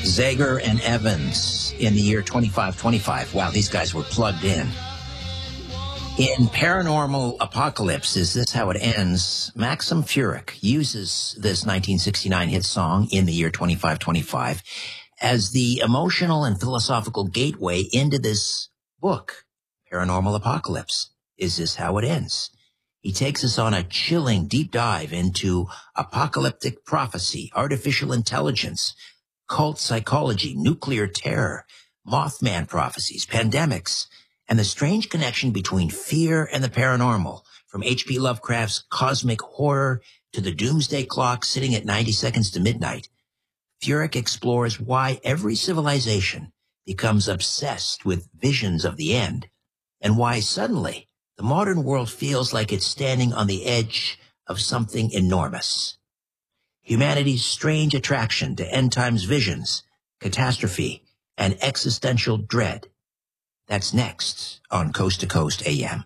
Zager and Evans in the year 2525. Wow, these guys were plugged in. In Paranormal Apocalypse, Is This How It Ends? Maxim Furyk uses this 1969 hit song in the year 2525 as the emotional and philosophical gateway into this book, Paranormal Apocalypse, Is This How It Ends? He takes us on a chilling deep dive into apocalyptic prophecy, artificial intelligence, cult psychology, nuclear terror, Mothman prophecies, pandemics, and the strange connection between fear and the paranormal, from H.P. Lovecraft's cosmic horror to the doomsday clock sitting at 90 seconds to midnight. Furyk explores why every civilization becomes obsessed with visions of the end, and why suddenly the modern world feels like it's standing on the edge of something enormous. Humanity's strange attraction to end times visions, catastrophe, and existential dread. That's next on Coast to Coast AM.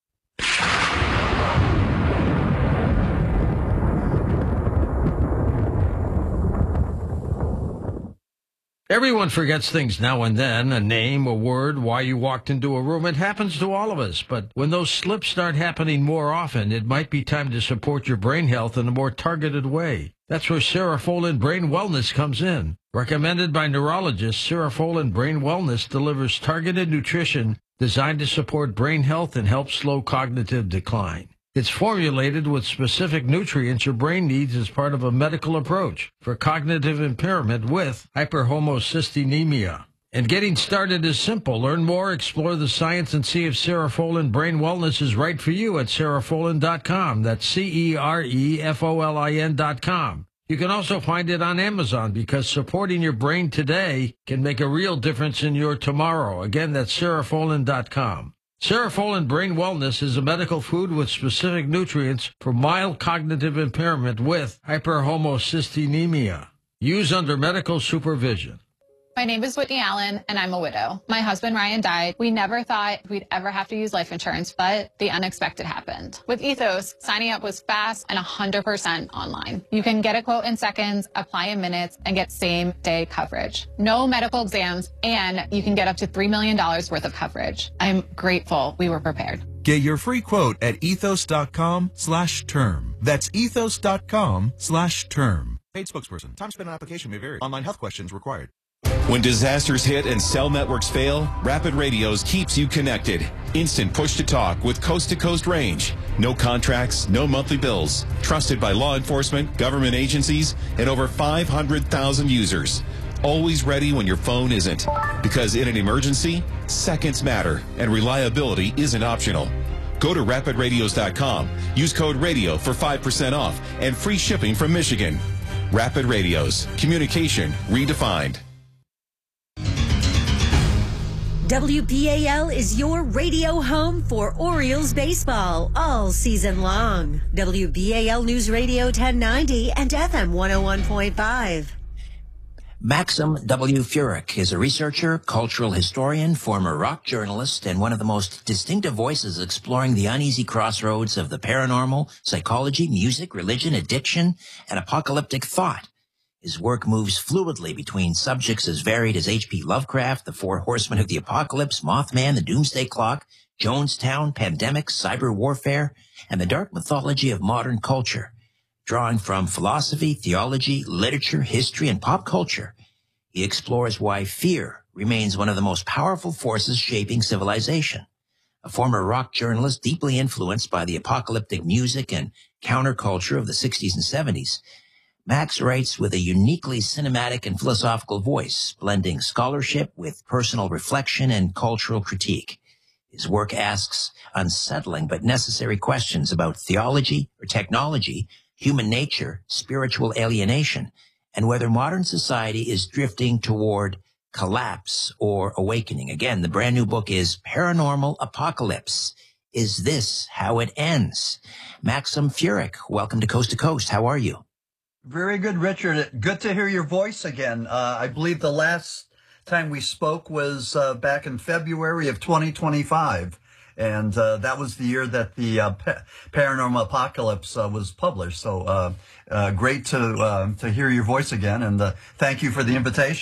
Everyone forgets things now and then, a name, a word, why you walked into a room. It happens to all of us, but when those slips start happening more often, it might be time to support your brain health in a more targeted way. That's where Cerefolin Brain Wellness comes in. Recommended by neurologists, Cerefolin Brain Wellness delivers targeted nutrition designed to support brain health and help slow cognitive decline. It's formulated with specific nutrients your brain needs as part of a medical approach for cognitive impairment with hyperhomocystinemia. And getting started is simple. Learn more, explore the science, and see if Cerefolin Brain Wellness is right for you at Cerefolin.com. That's Cerefolin.com. You can also find it on Amazon because supporting your brain today can make a real difference in your tomorrow. Again, that's Cerefolin.com. Cerefolin Brain Wellness is a medical food with specific nutrients for mild cognitive impairment with hyperhomocystinemia. Use under medical supervision. My name is Whitney Allen, and I'm a widow. My husband, Ryan, died. We never thought we'd ever have to use life insurance, but the unexpected happened. With Ethos, signing up was fast and 100% online. You can get a quote in seconds, apply in minutes, and get same-day coverage. No medical exams, and you can get up to $3 million worth of coverage. I'm grateful we were prepared. Get your free quote at ethos.com/term. That's ethos.com/term. Paid spokesperson. Time spent on application may vary. Online health questions required. When disasters hit and cell networks fail, Rapid Radios keeps you connected. Instant push-to-talk with coast-to-coast range. No contracts, no monthly bills. Trusted by law enforcement, government agencies, and over 500,000 users. Always ready when your phone isn't. Because in an emergency, seconds matter, and reliability isn't optional. Go to rapidradios.com. Use code RADIO for 5% off and free shipping from Michigan. Rapid Radios. Communication redefined. WPAL is your radio home for Orioles baseball all season long. WPAL News Radio 1090 and FM 101.5. Maxim W. Furyk is a researcher, cultural historian, former rock journalist, and one of the most distinctive voices exploring the uneasy crossroads of the paranormal, psychology, music, religion, addiction, and apocalyptic thought. His work moves fluidly between subjects as varied as H.P. Lovecraft, the Four Horsemen of the Apocalypse, Mothman, the Doomsday Clock, Jonestown, pandemics, cyber warfare, and the dark mythology of modern culture. Drawing from philosophy, theology, literature, history, and pop culture, he explores why fear remains one of the most powerful forces shaping civilization. A former rock journalist deeply influenced by the apocalyptic music and counterculture of the 60s and 70s, Max writes with a uniquely cinematic and philosophical voice, blending scholarship with personal reflection and cultural critique. His work asks unsettling but necessary questions about theology or technology, human nature, spiritual alienation, and whether modern society is drifting toward collapse or awakening. Again, the brand new book is Paranormal Apocalypse. Is This How It Ends? Maxim Furyk, welcome to Coast. How are you? Very good, Richard. Good to hear your voice again. I believe the last time we spoke was back in February of 2025. And that was the year that the Paranormal Apocalypse was published. So great to hear your voice again. And thank you for the invitation.